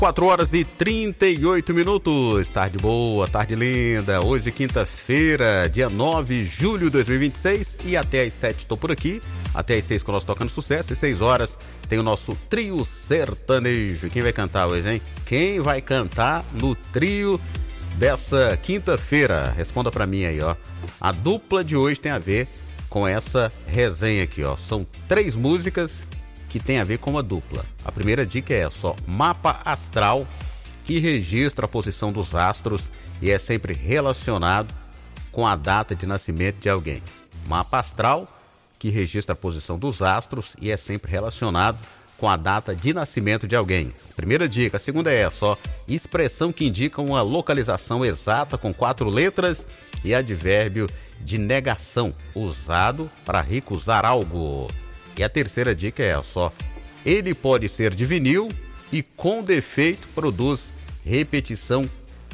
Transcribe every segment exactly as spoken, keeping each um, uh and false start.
quatro horas e trinta e oito minutos, tarde boa, tarde linda, hoje quinta-feira, dia nove de julho de dois mil e vinte e seis, e até às sete estou por aqui, até às seis com o nosso Tocando Sucesso, e seis horas tem o nosso trio sertanejo. Quem vai cantar hoje, hein? Quem vai cantar no trio dessa quinta-feira? Responda pra mim aí, ó. A dupla de hoje tem a ver com essa resenha aqui, ó. São três músicas que tem a ver com a dupla. A primeira dica é só mapa astral, que registra a posição dos astros e é sempre relacionado com a data de nascimento de alguém. Mapa astral, que registra a posição dos astros e é sempre relacionado com a data de nascimento de alguém. Primeira dica. A segunda é só expressão que indica uma localização exata com quatro letras e advérbio de negação, usado para recusar algo. E a terceira dica é só: ele pode ser de vinil e com defeito produz repetição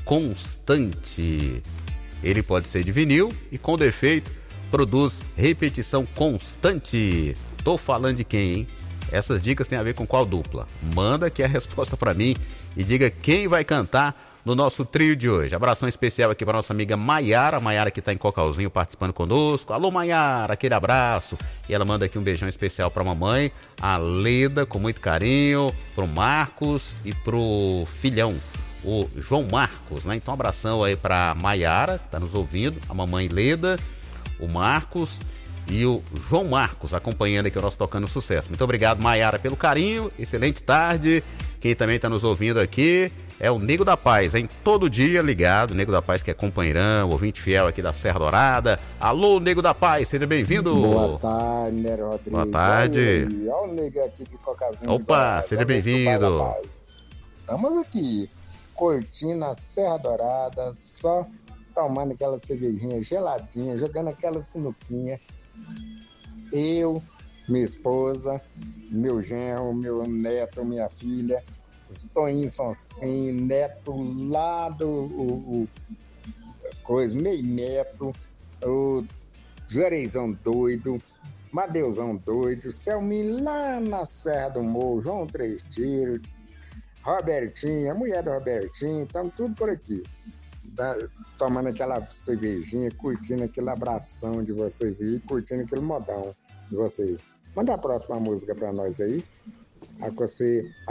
constante. Ele pode ser de vinil e com defeito produz repetição constante. Tô falando de quem, hein? Essas dicas têm a ver com qual dupla? Manda aqui a resposta pra mim e diga quem vai cantar no nosso trio de hoje. Abração especial aqui para nossa amiga Maiara, Maiara que está em Cocalzinho participando conosco. Alô Maiara, aquele abraço. E ela manda aqui um beijão especial para a mamãe, a Leda, com muito carinho, pro Marcos e pro filhão, o João Marcos, né? Então um abração aí para Maiara, que tá nos ouvindo, a mamãe Leda, o Marcos e o João Marcos acompanhando aqui o nosso Tocando Sucesso. Muito obrigado, Maiara, pelo carinho. Excelente tarde. Quem também está nos ouvindo aqui é o Nego da Paz, hein? Todo dia ligado, Nego da Paz que é companheirão, ouvinte fiel aqui da Serra Dourada. Alô, Nego da Paz, seja bem-vindo. Boa tarde, Nero Rodrigues. Boa tarde. Olha o Nego aqui de Cocazinho. Opa, seja bem-vindo. Estamos aqui, curtindo a Serra Dourada, só tomando aquela cervejinha geladinha, jogando aquela sinuquinha. Eu, minha esposa, meu genro, meu neto, minha filha. Os Toninhos são assim, neto lá do o, o, coisa, meio neto, o Juareizão doido, Madeusão doido, Selminho lá na Serra do Morro, João Três Tiros, Robertinho, a mulher do Robertinho, estamos tudo por aqui. Tomando aquela cervejinha, curtindo aquele abração de vocês aí, curtindo aquele modão de vocês. Manda a próxima música para nós aí, a que você